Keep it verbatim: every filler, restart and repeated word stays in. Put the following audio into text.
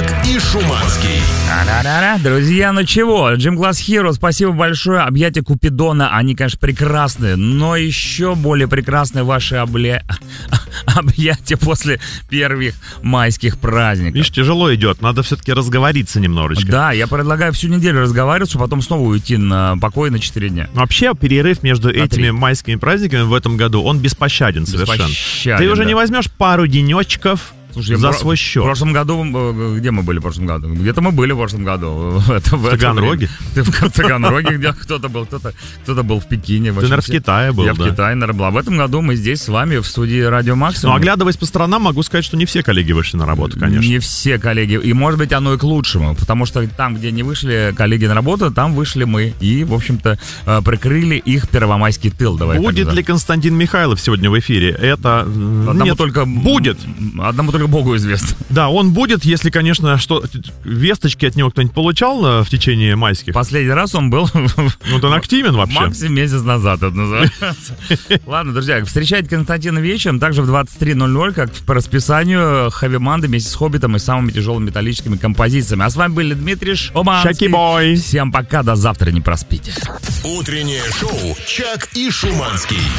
Чак и Шуманский. Да-да-да, друзья, ну чего, Gym Class Hero, спасибо большое. Объятия Купидона, они, конечно, прекрасные, но еще более прекрасны ваши обля... объятия после первых майских праздников. Видишь, тяжело идет, надо все-таки разговориться немножечко. Да, я предлагаю всю неделю разговаривать, чтобы потом снова уйти на покой на четыре дня. Вообще, перерыв между На этими три. майскими праздниками в этом году, он беспощаден совершенно. Беспощаден, Ты уже да. не возьмешь пару денечков. Слушай, за в, свой счет. В прошлом году, э, где мы были в прошлом году? Где-то мы были в прошлом году. Это, в В Таганроге? Ты в Таганроге, где кто-то был, кто-то, кто-то был в Пекине. В Ты, наверное, в все- Китае был, Я да. в Китае, наверное, был. А в этом году мы здесь с вами в студии Радио Максимум. Но оглядываясь по сторонам, могу сказать, что не все коллеги вышли на работу, конечно. Не все коллеги. И, может быть, оно и к лучшему. Потому что там, где не вышли коллеги на работу, там вышли мы. И, в общем-то, э, прикрыли их первомайский тыл. Давай так Будет ли назовем. Константин Михайлов сегодня в эфире? Это... м, Одному нет, только... будет. Одному только Богу известно. Да, он будет, если, конечно, что весточки от него кто-нибудь получал э, в течение майских. Последний раз он был... Ну, он активен вообще. Максимум месяц назад это называется. Ладно, друзья, встречайте Константина вечером, также в двадцать три ноль ноль, как по расписанию, Хэви Манды вместе с Хоббитом и самыми тяжелыми металлическими композициями. А с вами были Дмитрий Шуманский. Шаки-бой. Всем пока, до завтра, не проспите. Утреннее шоу «Чак и Шуманский».